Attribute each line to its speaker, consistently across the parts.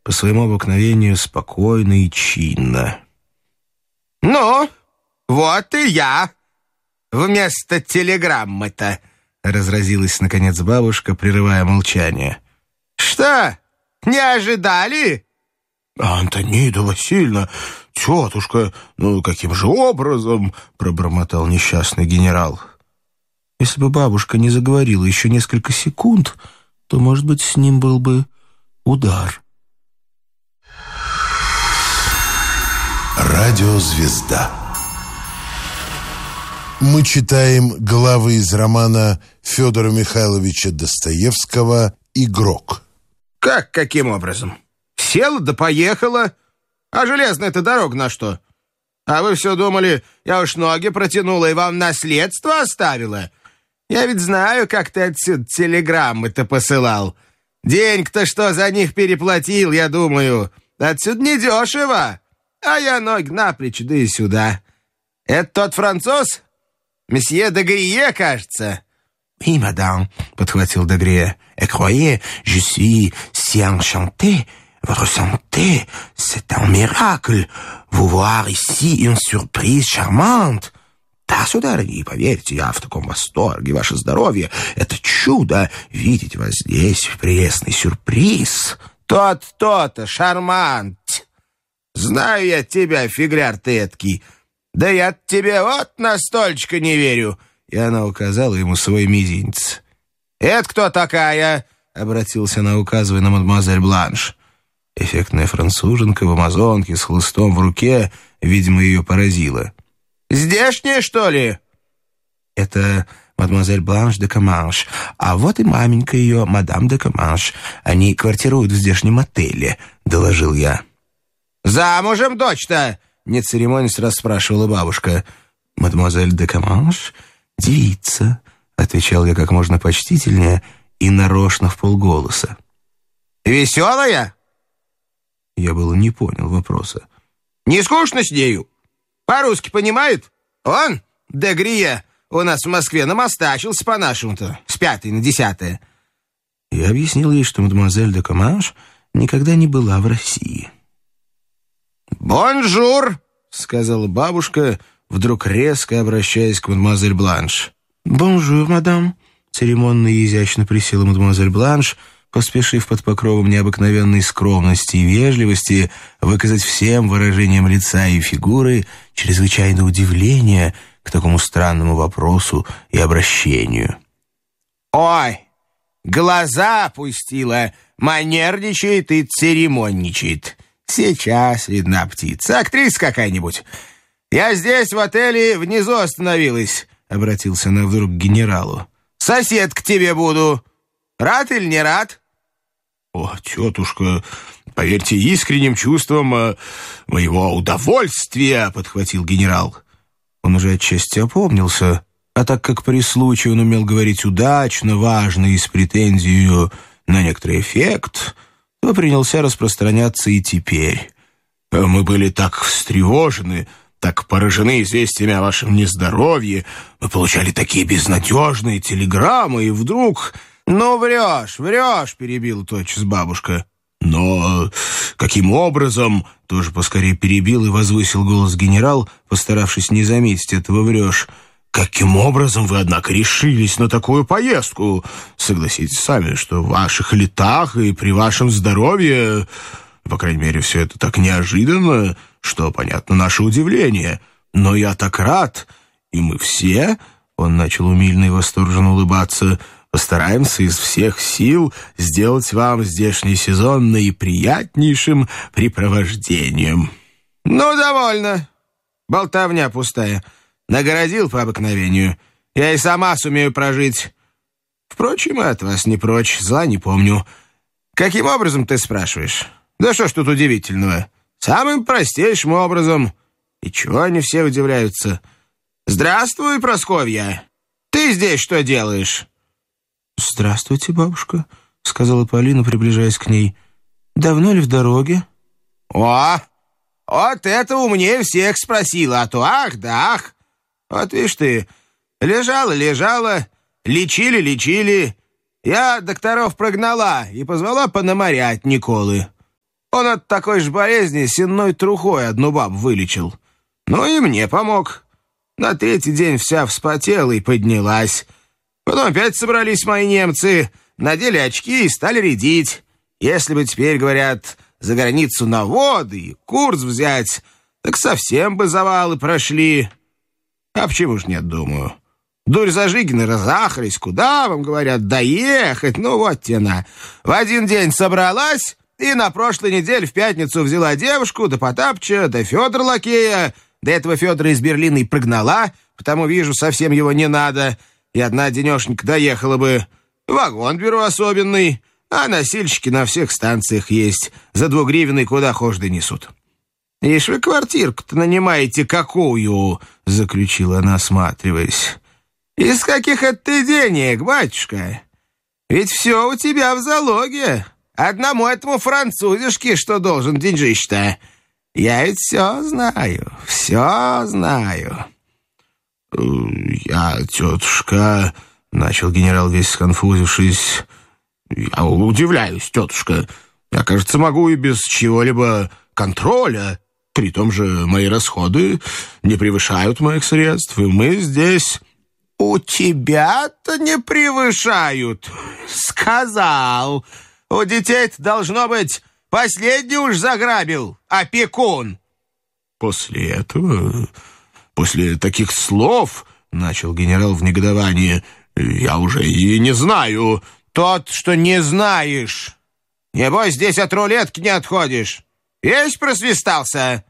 Speaker 1: по своему обыкновению спокойно и чинно.
Speaker 2: «Ну, вот и я. Вместо телеграммы-то», — разразилась, наконец, бабушка, прерывая молчание. «Что, не ожидали?»
Speaker 1: «Антонида Васильевна, тетушка, ну каким же образом?» — пробормотал несчастный генерал. Если бы бабушка не заговорила еще несколько секунд, то, может быть, с ним был бы удар.
Speaker 3: Радиозвезда. Мы читаем главы из романа Федора Михайловича Достоевского «Игрок».
Speaker 2: Каким образом? Села да поехала. А железная-то дорога на что? А вы все думали, я уж ноги протянула и вам наследство оставила? Я ведь знаю, как ты отсюда телеграммы-то посылал. Денег-то что за них переплатил, я думаю. Отсюда недешево. А я ноги наплечь, да и сюда. Это тот француз? Месье де Грие, кажется.
Speaker 1: «Oui, madame», — подхватил де Грие. «Et croyez, je suis si enchanté. Votre santé, c'est un miracle. Vous voir ici une surprise charmante». «Да, сударыня, и поверьте, я в таком восторге. Ваше здоровье — это чудо. Видеть вас здесь — прелестный сюрприз».
Speaker 2: «То-то, шармант. Знаю я тебя, фигляр ты эткий. Да я тебе вот настолько не верю». И она указала ему свой мизинец. «Это кто такая?» — обратился она, указывая на мадемуазель Бланш. Эффектная француженка в амазонке с хлыстом в руке, видимо, ее поразила. «Здешняя, что ли?»
Speaker 1: «Это мадемуазель Бланш де Каманш, а вот и маменька ее, мадам де Каманш. Они квартируют в здешнем отеле», — доложил я.
Speaker 2: «Замужем дочь-то?» — не церемонясь расспрашивала бабушка.
Speaker 1: «Мадемуазель де Каманш — девица», — отвечал я как можно почтительнее и нарочно вполголоса.
Speaker 2: «Веселая?»
Speaker 1: Я было не понял вопроса.
Speaker 2: «Не скучно с нею? По-русски понимает? Он, де Грие, у нас в Москве намастачился по-нашему-то, с 5 на 10.
Speaker 1: Я объяснил ей, что мадемуазель де Каманш никогда не была в России.
Speaker 2: «Бонжур», — сказала бабушка, вдруг резко обращаясь к мадемуазель Бланш.
Speaker 1: «Бонжур, мадам», — церемонно и изящно присела мадемуазель Бланш, поспешив под покровом необыкновенной скромности и вежливости выказать всем выражением лица и фигуры чрезвычайное удивление к такому странному вопросу и обращению.
Speaker 2: «Ой, глаза опустила, манерничает и церемонничает. Сейчас видна птица, актриса какая-нибудь. Я здесь в отеле внизу остановилась», — обратился она вдруг к генералу. «Сосед к тебе буду. Рад или не рад?»
Speaker 1: «О, тетушка, поверьте искренним чувствам моего удовольствия», — подхватил генерал. Он уже отчасти опомнился, а так как при случае он умел говорить удачно, важно и с претензией на некоторый эффект, то принялся распространяться и теперь. «Мы были так встревожены, так поражены известиями о вашем нездоровье, мы получали такие безнадежные телеграммы, и вдруг...»
Speaker 2: «Ну, врешь, перебил тотчас бабушка.
Speaker 1: «Но каким образом?» — тоже поскорее перебил и возвысил голос генерал, постаравшись не заметить этого «врешь». «Каким образом вы, однако, решились на такую поездку? Согласитесь сами, что в ваших летах и при вашем здоровье, по крайней мере, все это так неожиданно, что понятно наше удивление. Но я так рад, и мы все...» — он начал умильно и восторженно улыбаться — «постараемся из всех сил сделать вам здешний сезон наиприятнейшим препровождением».
Speaker 2: «Ну, довольно. Болтовня пустая. Нагородил по обыкновению. Я и сама сумею прожить. Впрочем, от вас не прочь, зла не помню. Каким образом, ты спрашиваешь? Да что ж тут удивительного? Самым простейшим образом. И чего они все удивляются? Здравствуй, Прасковья. Ты здесь что делаешь?»
Speaker 1: «Здравствуйте, бабушка», — сказала Полина, приближаясь к ней. «Давно ли в дороге?»
Speaker 2: «О, вот это умнее всех спросила, а то ах да ах. Вот видишь ты, лежала, лечили. Я докторов прогнала и позвала Пономаря от Николы». Он от такой же болезни сенной трухой одну бабу вылечил. Ну и мне помог. На третий день вся вспотела и поднялась. Потом опять собрались мои немцы, надели очки и стали рядить. Если бы теперь, говорят, за границу на воды и курс взять, так совсем бы завалы прошли. А почему ж нет, думаю. Дурь Зажигина разахались. Куда вам, говорят, доехать? Ну вот тена. В один день собралась и на прошлой неделе в пятницу взяла девушку, до Потапча, до Федора Лакея. До этого Федора из Берлина и прогнала, потому, вижу, совсем его не надо. И одна денешенька доехала бы. Вагон беру особенный, а носильщики на всех станциях есть. За 2 гривны куда хошь донесут. «Ишь вы квартирку-то нанимаете какую?» — заключила она, осматриваясь. «Из каких это ты денег, батюшка? Ведь все у тебя в залоге. Одному этому французишке что должен деньжище-то? Я ведь все знаю, все знаю».
Speaker 1: «Я, тетушка...» — начал генерал, весь сконфузившись. «Я удивляюсь, тетушка. Я, кажется, могу и без чего-либо контроля. При том же мои расходы не превышают моих средств, и мы здесь...»
Speaker 2: «У тебя-то не превышают, сказал. У детей-то, должно быть, последний уж заграбил, опекун».
Speaker 1: «После этого, после таких слов, — начал генерал в негодовании, — я уже и не знаю...»
Speaker 2: «Тот, что не знаешь. Небось, здесь от рулетки не отходишь. Весь просвистался».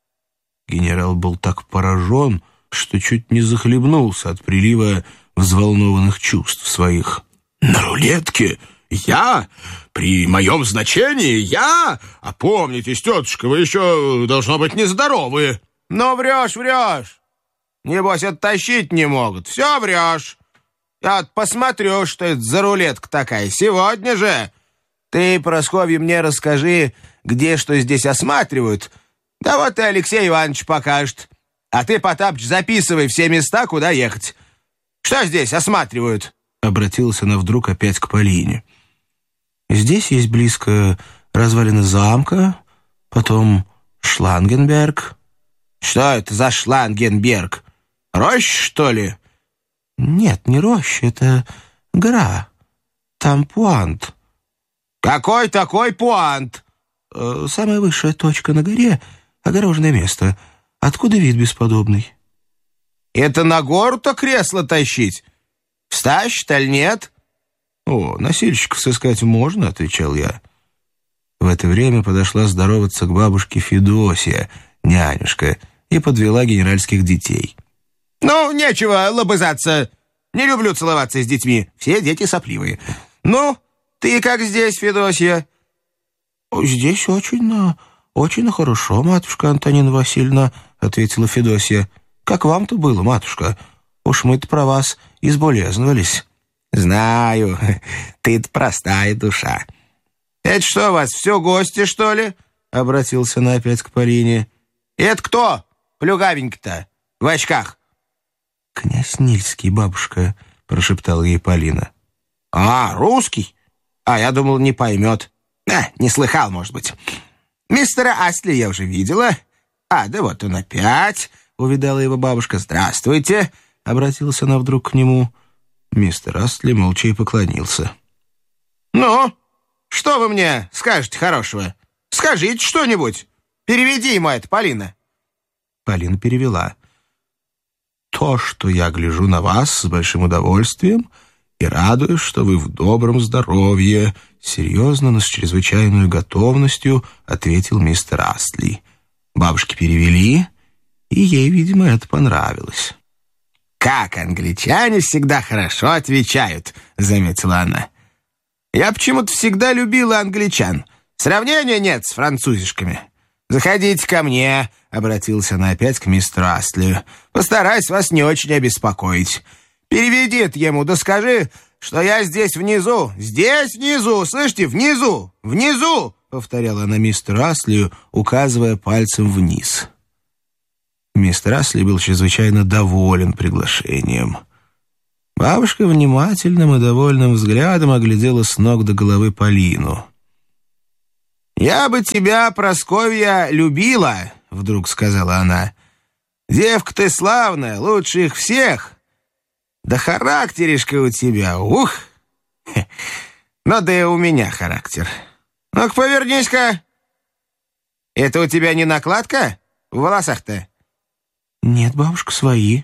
Speaker 1: Генерал был так поражен, что чуть не захлебнулся от прилива взволнованных чувств своих. «На рулетке? Я? При моем значении? Я? Опомнитесь, тетушка, вы еще, должно быть, нездоровы».
Speaker 2: «Ну, врешь, врешь. Небось, оттащить не могут. Все врешь. Я вот посмотрю, что это за рулетка такая. Сегодня же. Ты, Прасковья, мне расскажи, где что здесь осматривают. Да вот и Алексей Иванович покажет. А ты, Потапыч, записывай все места, куда ехать. Что здесь осматривают?»
Speaker 1: Обратилась она вдруг опять к Полине. «Здесь есть близко развалины замка, потом Шлангенберг».
Speaker 2: «Что это за Шлангенберг? Роща, что ли?»
Speaker 1: «Нет, не роща, это гора. Там пуант».
Speaker 2: «Какой такой пуант?»
Speaker 1: «Самая высшая точка на горе, огороженное место. Откуда вид бесподобный?»
Speaker 2: «Это на гору-то кресло тащить? Встащит, аль нет?»
Speaker 1: «О, носильщиков сыскать можно», — отвечал я. В это время подошла здороваться к бабушке Федосия, нянюшка, и подвела генеральских детей.
Speaker 2: «Ну, нечего лобызаться. Не люблю целоваться с детьми. Все дети сопливые. Ну, ты как здесь, Федосия?»
Speaker 1: «Здесь очень хорошо, матушка Антонина Васильевна», — ответила Федосия. «Как вам-то было, матушка? Уж мы-то про вас изболезновались».
Speaker 2: «Знаю, ты-то простая душа. Это что у вас, все гости, что ли?» — обратился она опять к Полине. «Это кто, плюгавенько-то, в очках?»
Speaker 1: «Князь Нильский, бабушка», — прошептала ей Полина.
Speaker 2: «А, русский? А я думал, не поймет. Не слыхал, может быть. Мистера Астли я уже видела. А, да вот он опять», — увидала его бабушка. «Здравствуйте», — обратилась она вдруг к нему.
Speaker 1: Мистер Астли молча и поклонился.
Speaker 2: «Ну, что вы мне скажете хорошего? Скажите что-нибудь. Переведи ему это, Полина».
Speaker 1: Полина перевела. «То, что я гляжу на вас с большим удовольствием и радуюсь, что вы в добром здоровье», серьезно, но с чрезвычайной готовностью ответил мистер Астли. Бабушки перевели, и ей, видимо, это понравилось.
Speaker 2: «Как англичане всегда хорошо отвечают», — заметила она. «Я почему-то всегда любила англичан. Сравнения нет с французишками. Заходите ко мне», — обратился она опять к мистеру Астли. «Постараюсь вас не очень обеспокоить. Переведи это ему, да скажи, что я здесь внизу, слышите, внизу», — повторяла она мистеру Астли, указывая пальцем вниз.
Speaker 1: Мистер Астли был чрезвычайно доволен приглашением. Бабушка внимательным и довольным взглядом оглядела с ног до головы Полину.
Speaker 2: «Я бы тебя, Прасковья, любила», — вдруг сказала она. «Девка ты славная, лучше их всех. Да характеришка у тебя, ух! Ну да и у меня характер. Ну-ка, повернись-ка. Это у тебя не накладка в волосах-то?»
Speaker 1: «Нет, бабушка, свои».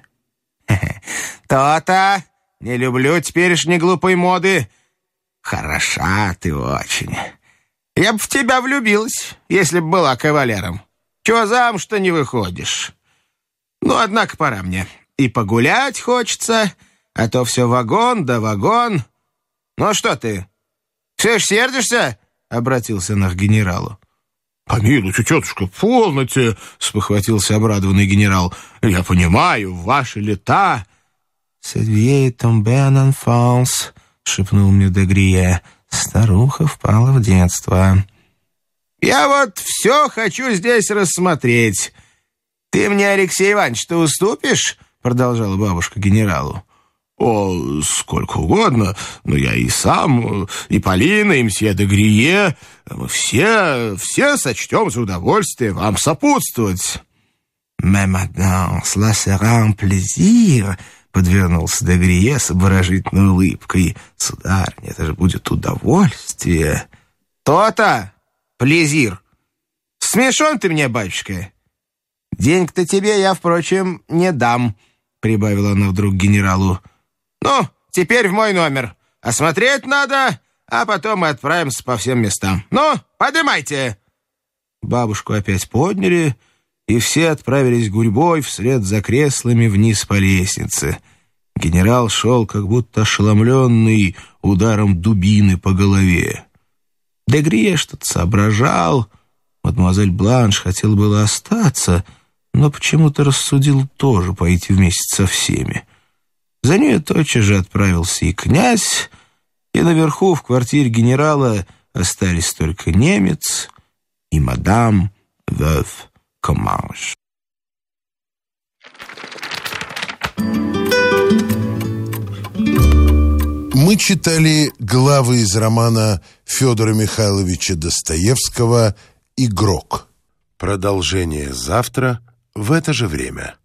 Speaker 2: «То-то! Не люблю теперешней глупой моды. Хороша ты очень. Я бы в тебя влюбилась, если б была кавалером. Чего замуж-то не выходишь? Ну, однако, пора мне. И погулять хочется, а то все вагон да вагон. Ну, что ты, все ж сердишься?» — обратился он к генералу.
Speaker 1: «Помилуйте, тетушка, полноте!» — спохватился обрадованный генерал. «Я понимаю, в ваши лета...»
Speaker 2: «C'est vieille tombée en enfance», — шепнул мне де Грие. «Старуха впала в детство». «Я вот все хочу здесь рассмотреть. Ты мне, Алексей Иванович, уступишь?» — продолжала бабушка генералу.
Speaker 1: «О, сколько угодно, но я и сам, и Полина, и мсье де Грие, мы все сочтем за удовольствие вам сопутствовать».
Speaker 2: «Mais maintenant, cela sera un plaisir», — подвернулся де Грие с обворожительной улыбкой. «Сударыня, это же будет удовольствие». «То-то, плезир. Смешон ты мне, батюшка. Денег-то тебе я, впрочем, не дам», — прибавила она вдруг генералу. «Ну, теперь в мой номер. Осмотреть надо, а потом мы отправимся по всем местам. Ну, подымайте!» Бабушку опять подняли, и все отправились гурьбой вслед за креслами вниз по лестнице. Генерал шел, как будто ошеломленный ударом дубины по голове. Де Грие что-то соображал. Мадемуазель Бланш хотела было остаться, но почему-то рассудил тоже пойти вместе со всеми. За ней тотчас же отправился и князь, и наверху в квартире генерала остались только немец и мадам Вёв Команш.
Speaker 3: Мы читали главы из романа Федора Михайловича Достоевского «Игрок». Продолжение завтра в это же время.